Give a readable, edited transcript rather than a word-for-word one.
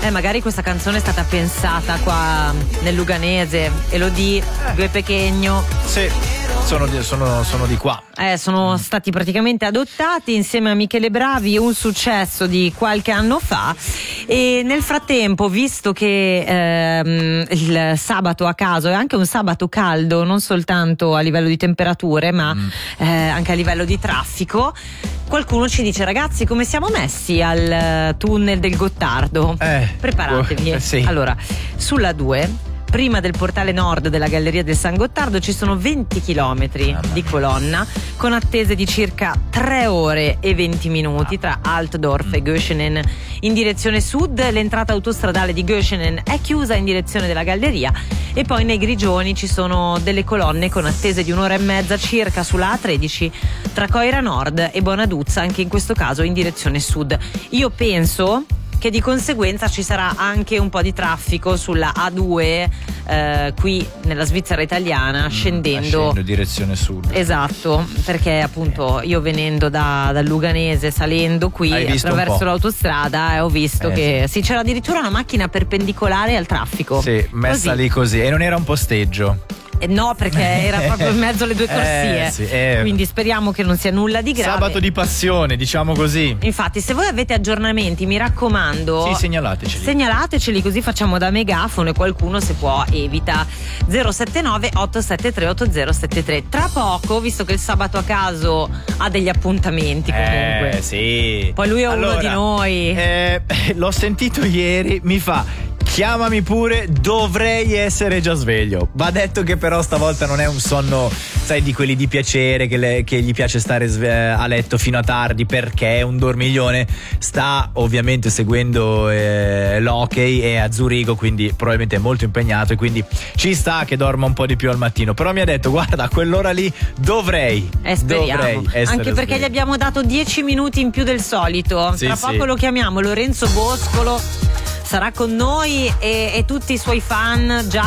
Magari questa canzone è stata pensata qua nel Luganese, Elodie, Gue Pechegno. Sì, sono di qua. Sono stati praticamente adottati insieme a Michele Bravi, un successo di qualche anno fa. E nel frattempo, visto che il sabato a caso è anche un sabato caldo, non soltanto a livello di temperature, ma anche a livello di traffico, qualcuno ci dice: ragazzi, come siamo messi al tunnel del Gottardo? Preparatevi. Sì. Allora, sulla 2, prima del portale nord della Galleria del San Gottardo, ci sono 20 chilometri di colonna con attese di circa 3 ore e 20 minuti tra Altdorf e Göschenen in direzione sud. L'entrata autostradale di Göschenen è chiusa in direzione della galleria, e poi nei Grigioni ci sono delle colonne con attese di 1 ora e mezza circa sulla A13 tra Coira Nord e Bonaduzza, anche in questo caso in direzione sud. Io penso che di conseguenza ci sarà anche un po' di traffico sulla A2 qui nella Svizzera italiana, scendendo direzione sud. Esatto, perché appunto io venendo dal Luganese, salendo qui attraverso l'autostrada, ho visto che sì, c'era addirittura una macchina perpendicolare al traffico. Sì, messa lì così, e non era un posteggio. No, perché era proprio in mezzo alle due corsie. Sì, quindi speriamo che non sia nulla di grave. Sabato di passione, diciamo così. Infatti, se voi avete aggiornamenti, mi raccomando, segnalateceli, così facciamo da megafono e qualcuno, se può, evita. 079 873 8073. Tra poco, visto che il sabato a caso ha degli appuntamenti comunque. Sì. Poi lui è uno di noi. L'ho sentito ieri, mi fa: chiamami pure, dovrei essere già sveglio. Va detto che però stavolta non è un sonno, sai, di quelli di piacere, che gli piace stare a letto fino a tardi perché è un dormiglione. Sta ovviamente seguendo l'hockey, è a Zurigo, quindi probabilmente è molto impegnato, e quindi ci sta che dorma un po' di più al mattino. Però mi ha detto: guarda, a quell'ora lì dovrei speriamo, anche perché gli abbiamo dato 10 minuti in più del solito. Tra poco lo chiamiamo, Lorenzo Boscolo sarà con noi e tutti i suoi fan già